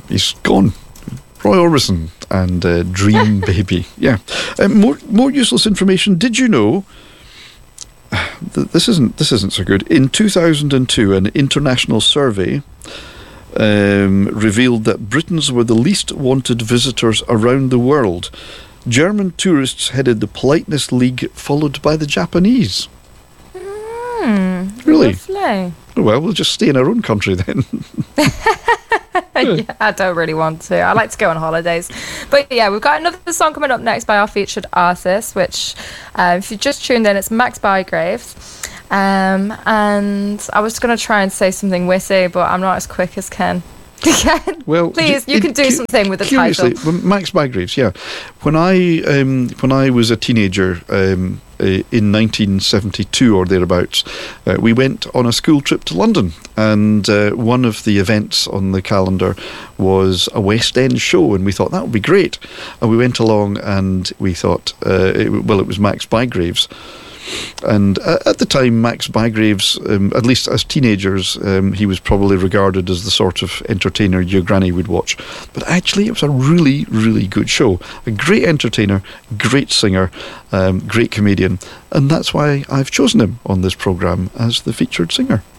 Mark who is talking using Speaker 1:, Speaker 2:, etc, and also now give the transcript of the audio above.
Speaker 1: He's gone. Roy Orbison and Dream Baby. Yeah. More useless information. Did you know? This isn't so good. In 2002, an international survey revealed that Britons were the least wanted visitors around the world. German tourists headed the politeness league, followed by the Japanese. Really?
Speaker 2: Lovely.
Speaker 1: Well, we'll just stay in our own country then.
Speaker 2: Yeah, I don't really want to. I like to go on holidays. But yeah, we've got another song coming up next by our featured artist, which, if you just tuned in, it's Max Bygraves. And I was going to try and say something witty, but I'm not as quick as Ken. Ken,
Speaker 1: well,
Speaker 2: please, you can do something with the title.
Speaker 1: Max Bygraves, yeah. When I was a teenager, in 1972 or thereabouts, we went on a school trip to London, and one of the events on the calendar was a West End show, and we thought that would be great. And we went along, and we thought, it was Max Bygraves. And at the time, Max Bygraves, at least as teenagers, he was probably regarded as the sort of entertainer your granny would watch. But actually, it was a really, really good show. A great entertainer, great singer, great comedian. And that's why I've chosen him on this programme as the featured singer.